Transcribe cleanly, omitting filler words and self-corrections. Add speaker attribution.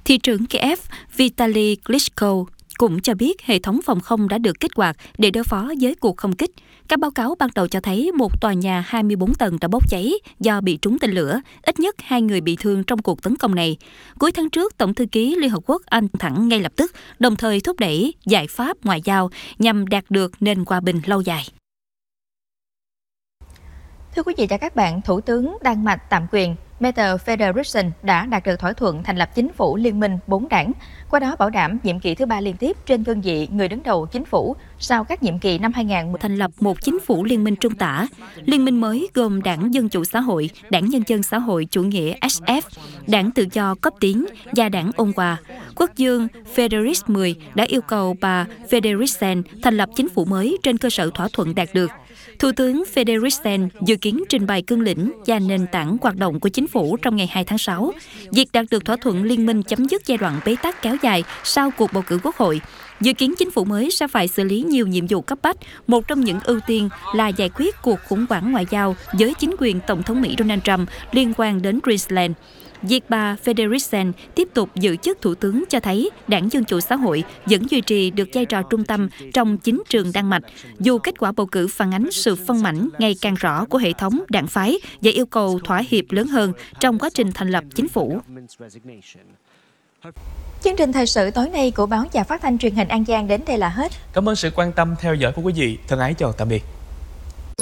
Speaker 1: Thị trưởng Kiev Vitaly Klitschko cũng cho biết hệ thống phòng không đã được kích hoạt để đối phó với cuộc không kích. Các báo cáo ban đầu cho thấy một tòa nhà 24 tầng đã bốc cháy do bị trúng tên lửa, ít nhất 2 người bị thương trong cuộc tấn công này. Cuối tháng trước, Tổng thư ký Liên Hợp Quốc Anh thẳng ngay lập tức, đồng thời thúc đẩy giải pháp ngoại giao nhằm đạt được nền hòa bình lâu dài.
Speaker 2: Thưa quý vị và các bạn, Thủ tướng Đan Mạch tạm quyền Mette Frederiksen đã đạt được thỏa thuận thành lập chính phủ liên minh 4 đảng, qua đó bảo đảm nhiệm kỳ thứ 3 liên tiếp trên cương vị người đứng đầu chính phủ sau các nhiệm kỳ năm 2010.
Speaker 1: Thành lập một chính phủ liên minh trung tả. Liên minh mới gồm Đảng Dân Chủ Xã hội, Đảng Nhân dân Xã hội Chủ nghĩa SF, Đảng Tự do Cấp tiến và Đảng Ôn hòa. Quốc vương Frederick X đã yêu cầu bà Frederiksen thành lập chính phủ mới trên cơ sở thỏa thuận đạt được. Thủ tướng Frederiksen dự kiến trình bày cương lĩnh và nền tảng hoạt động của chính phủ trong ngày 2 tháng 6. Việc đạt được thỏa thuận liên minh chấm dứt giai đoạn bế tắc kéo dài sau cuộc bầu cử quốc hội. Dự kiến chính phủ mới sẽ phải xử lý nhiều nhiệm vụ cấp bách, một trong những ưu tiên là giải quyết cuộc khủng hoảng ngoại giao với chính quyền Tổng thống Mỹ Donald Trump liên quan đến Greenland. Việc bà Frederiksen tiếp tục giữ chức thủ tướng cho thấy Đảng Dân Chủ Xã hội vẫn duy trì được vai trò trung tâm trong chính trường Đan Mạch, dù kết quả bầu cử phản ánh sự phân mảnh ngày càng rõ của hệ thống đảng phái và yêu cầu thỏa hiệp lớn hơn trong quá trình thành lập chính phủ.
Speaker 2: Chương trình thời sự tối nay của báo và phát thanh truyền hình An Giang đến đây là hết.
Speaker 3: Cảm ơn sự quan tâm theo dõi của quý vị. Thân ái chào tạm biệt.